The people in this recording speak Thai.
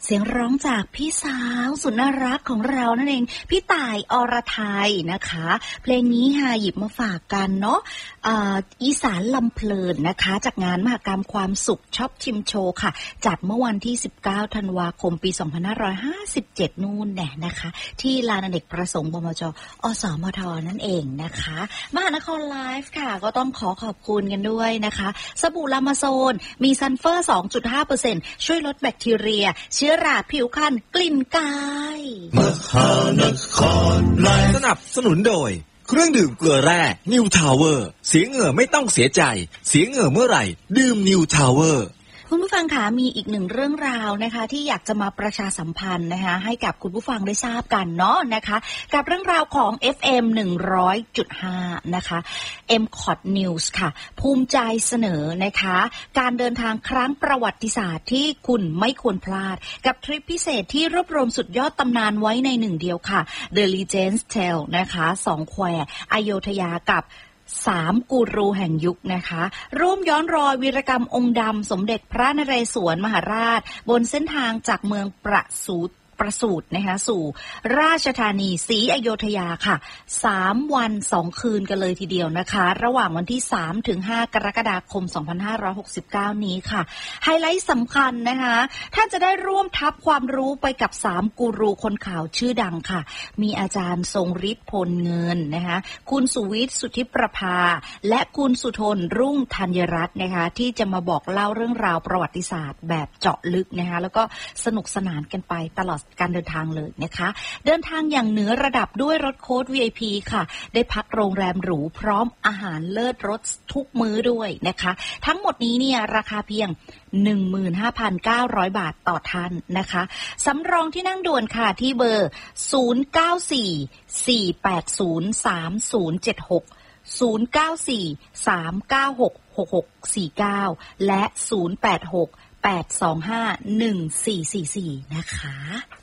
เสียงร้องจากพี่สาวสุดน่ารักของเรานั่นเองพี่ต่ายอรไทยนะคะเพลงนี้ค่ะหยิบมาฝากกันเนาะอีสานลำเพลินนะคะจากงานมหกรรมความสุขช็อปชิมโชว์ค่ะจัดเมื่อวันที่19ธันวาคมปี2557นู่นแน่นะคะที่ลานอเนกประสงค์บมจ.อสมท.นั่นเองนะคะมหานครไลฟ์ค่ะก็ต้องขอบคุณกันด้วยนะคะสบู่ลามาโซนมีซัลเฟอร์ 2.5% ช่วยลดแบคทีเรียเชื้อราผิวคันกลิ่นกายมหานครไลฟ์สนับสนุนโดยเครื่องดื่มเกลือแร่นิวทาวเวอร์เสียเหงื่อไม่ต้องเสียใจเสียเหงื่อเมื่อไหร่ดื่มนิวทาวเวอร์คุณผู้ฟังคะมีอีกหนึ่งเรื่องราวนะคะที่อยากจะมาประชาสัมพันธ์นะคะให้กับคุณผู้ฟังได้ทราบกันเนาะนะคะกับเรื่องราวของ FM 100.5 นะคะ MCOT News ค่ะภูมิใจเสนอนะคะการเดินทางครั้งประวัติศาสตร์ที่คุณไม่ควรพลาดกับทริปพิเศษที่รวบรวมสุดยอดตำนานไว้ในหนึ่งเดียวค่ะ The Legends Tale นะคะ2แควอโยธยากับ3กูรูแห่งยุคนะคะร่วมย้อนรอยวีรกรรมองค์ดำสมเด็จพระนเรศวรมหาราชบนเส้นทางจากเมืองประสูตินะคะสู่ราชธานีศรีอโยธยาค่ะ3วัน2คืนกันเลยทีเดียวนะคะระหว่างวันที่3ถึง5กรกฎาคม2569นี้ค่ะไฮไลท์สำคัญนะคะท่านจะได้ร่วมทับความรู้ไปกับ3กูรูคนข่าวชื่อดังค่ะมีอาจารย์ทรงฤทธิ์พลเงินนะคะคุณสุวิทย์สุทธิประภาและคุณสุทนรุ่งธัญรัตน์นะคะที่จะมาบอกเล่าเรื่องราวประวัติศาสตร์แบบเจาะลึกนะคะแล้วก็สนุกสนานกันไปตลอดการเดินทางเลยนะคะเดินทางอย่างเหนือระดับด้วยรถโค้ช VIP ค่ะได้พักโรงแรมหรูพร้อมอาหารเลิศรสทุกมื้อด้วยนะคะทั้งหมดนี้เนี่ยราคาเพียง 15,900 บาทต่อท่านนะคะสำรองที่นั่งด่วนค่ะที่เบอร์ 0944803076 0943966649 และ 086 825-1444 นะคะ